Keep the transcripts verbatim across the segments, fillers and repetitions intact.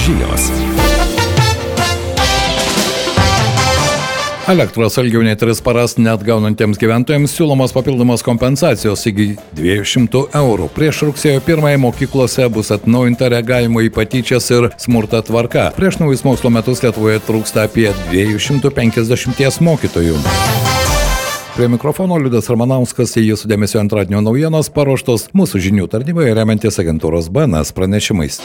žinios. Elektros ilgiau nei tris paras neatgaunantiems gyventojams siūlomos papildomos kompensacijos iki dviejų šimtų eurų. Prieš rugsėjo pirmąją mokyklose bus atnaujinta reagavimo į patyčias ir smurtą tvarka. Prieš naujus mokslo metus Lietuvoje trūksta apie dviejų šimtų penkiasdešimties mokytojų. Prie mikrofono Liudas Ramanauskas, į jūsų dėmesio antradienio naujienos paruoštos mūsų žinių tarnyboje remiantis agentūros B N S pranešimais.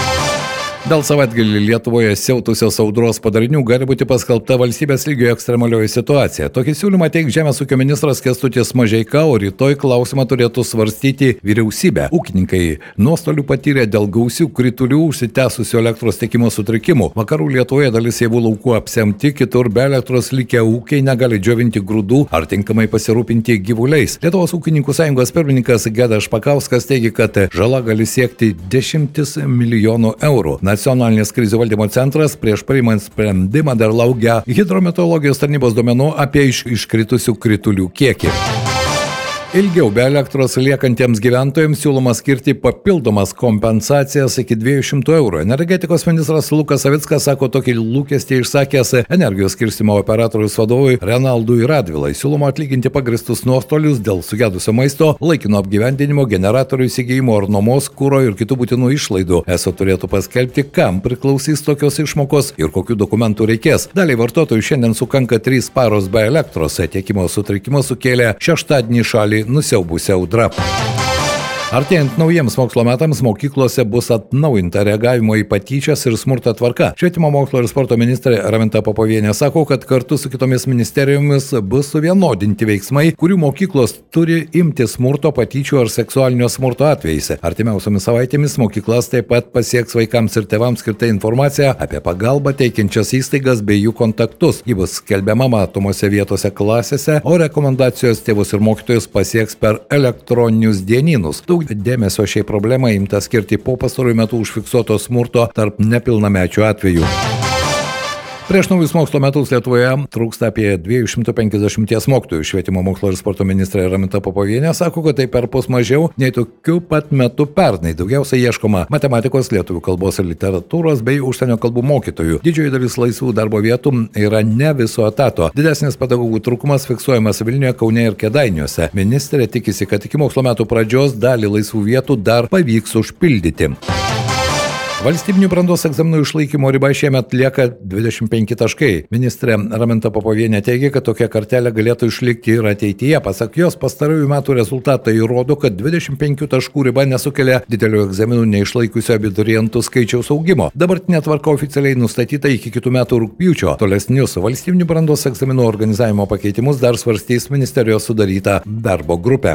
Dėl savaitgalį Lietuvoje siautusios audros padarinių gali būti paskelbta valstybės lygio ekstremalioji situacija. Tokį siūlymą teiks Žemės ūkio ministras Kęstutis Mažeika, o rytoj klausimą turėtų svarstyti vyriausybė. Ūkininkai nuostolių patyrė dėl gausių kritulių, užsitęsusių elektros tiekimo sutrikimų. Vakarų Lietuvoje dalis javų laukų apsemti, kitur be elektros likę ūkiai negali džiovinti grūdų ar tinkamai pasirūpinti gyvuliais. Lietuvos ūkininkų sąjungos pirmininkas Gedas Špakauskas teigia, kad žala gali siekti dešimtis milijonų eurų. Nacionalinis krizių valdymo centras prieš priimant sprendimą dar laukia hidrometeorologijos tarnybos duomenų apie iš iškritusių kritulių kiekį. Ilgiau be elektros liekantiems gyventojams siūloma skirti papildomas kompensacijas iki dviejų šimtų eurų. Energetikos ministras Lukas Savickas sako tokį lūkestį išsakęs energijos skirstymo operatoriaus vadovui Renaldui Radvilai. Siūloma atlyginti pagristus nuostolius dėl sugedusio maisto, laikino apgyvendinimo, generatorių įsigijimo ar nuomos, kuro ir kitų būtinų išlaidų. Eso turėtų paskelbti, kam priklausys tokios išmokos ir kokių dokumentų reikės. Daliai vartotojų šiandien sukanka trys paros be elektros. Tiekimo sutrikimas sukėlė šeštadienį šalį nusiaubusią audrą. Artėjant naujiems mokslo metams mokyklose bus atnaujinta reagavimo į patyčias ir smurtą tvarka. Švietimo mokslo ir sporto ministrė Raminta Popovienė sako, kad kartu su kitomis ministerijomis bus suvienodinti veiksmai, kurių mokyklos turi imti smurto, patyčių ar seksualinio smurto atvejais. Artimiausiomis savaitėmis mokyklas taip pat pasieks vaikams ir tėvams skirta informacija apie pagalbą teikiančias įstaigas bei jų kontaktus. Ji bus skelbiama matomose vietose klasėse, o rekomendacijos tėvus ir mokytojus pasieks per elektroninius dienynus. Daug dėmesio šiai problemai imta skirti po pastarųjų metų užfiksuoto smurto tarp nepilnamečių atvejų. Prieš naujus mokslo metus Lietuvoje trūksta apie dviejų šimtų penkiasdešimties mokytojų. Švietimo mokslo ir sporto ministrė Raminta Popovienė sako, kad tai perpus mažiau nei tokiu pat metu pernai. Daugiausiai ieškoma matematikos, lietuvių kalbos ir literatūros bei užsienio kalbų mokytojų. Didžioji dalis laisvų darbo vietų yra ne viso etato. Didesnis pedagogų trūkumas fiksuojamas Vilniuje, Kaune ir Kėdainiuose. Ministrė tikisi, kad iki mokslo metų pradžios dalį laisvų vietų dar pavyks užpildyti. Valstybinių brandos egzaminų išlaikymo riba šiemet lieka dvidešimt penki taškai. Ministrė Raminta Popovienė teigia, kad tokia kartelė galėtų išlikti ir ateityje. Pasak jos, pastarųjų metų rezultatai įrodo, kad dvidešimt penkių taškų riba nesukelia didelio egzaminų neišlaikiusio abiturientų skaičiaus augimo. Dabartinė tvarka oficialiai nustatyta iki kitų metų rugpjūčio. Tolesnius valstybinių brandos egzaminų organizavimo pakeitimus dar svarstys ministerijos sudaryta darbo grupė.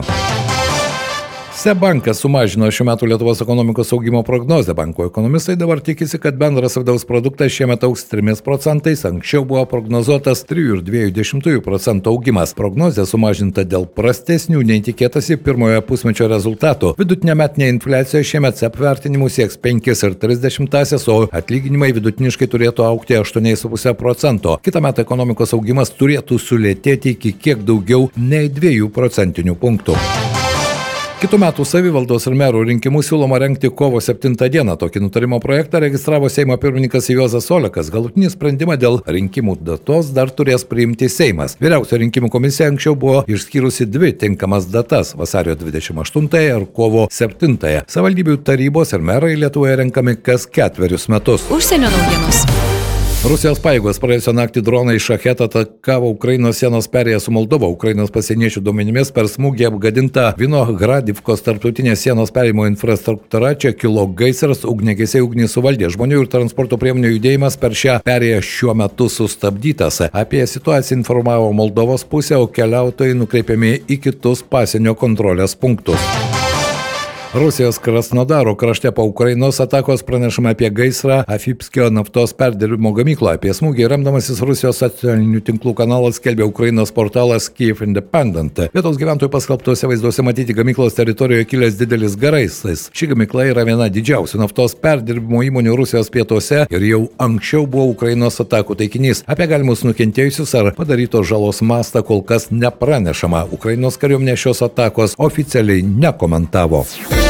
SEB bankas sumažino šių metų Lietuvos ekonomikos augimo prognozę. Banko ekonomistai dabar tikisi, kad bendras vidaus produktas šiemet augs trimis procentais, anksčiau buvo prognozuotas trijų ir dviejų dešimtųjų procento augimas. Prognozė sumažinta dėl prastesnių nei tikėtasi pirmojo pusmečio rezultatų. Vidutinė metinė infliacija šiemet SEB vertinimų sieks penkis ir tris dešimtąsias, o atlyginimai vidutiniškai turėtų augti aštuoni ir pusė procento. Kitąmet ekonomikos augimas turėtų sulėtėti iki kiek daugiau nei dviejų procentinių punktų. Kitų metų savivaldos ir merų rinkimų siūloma rengti kovo septintą dieną. Tokį nutarimo projektą registravo Seimo pirmininkas Juozas Olekas. Galutinį sprendimą dėl rinkimų datos dar turės priimti Seimas. Vyriausioji rinkimų komisija anksčiau buvo išskyrusi dvi tinkamas datas – vasario dvidešimt aštuntąją ir kovo septintąją. Savivaldybių tarybos ir merai Lietuvoje renkami kas ketverius metus. Užsienio naujienos. Rusijos pajėgos praėjusią naktį dronai Šachet atakavo Ukrainos sienos perėją su Moldova. Ukrainos pasieniečių duomenimis per smūgį apgadinta Vinogradivkos tarptautinės sienos perėjimo infrastruktūra. Čia kilo gaisras, ugniagesiai ugnį suvaldė. Žmonių ir transporto priemonių judėjimas per šią perėją šiuo metu sustabdytas. Apie situaciją informavo Moldovos pusė, o keliautojai nukreipiami į kitus pasienio kontrolės punktus. Rusijos Krasnodaro krašte po Ukrainos atakos pranešama apie gaisrą Afipskio naftos perdirbimo gamykloje. Apie smūgį remdamasis Rusijos socialinių tinklų kanalas skelbė Ukrainos portalas Kyiv Independent. Vietos gyventojų paskelbtuose vaizduose matyti gamyklos teritorijoje kilęs didelis gaisras. Ši gamykla yra viena didžiausių naftos perdirbimo įmonių Rusijos pietuose ir jau anksčiau buvo Ukrainos atakų taikinys. Apie galimus nukentėjusius ar padarytos žalos mastą kol kas nepranešama. Ukrainos kariuomenė šios atakos oficialiai nekomentavo.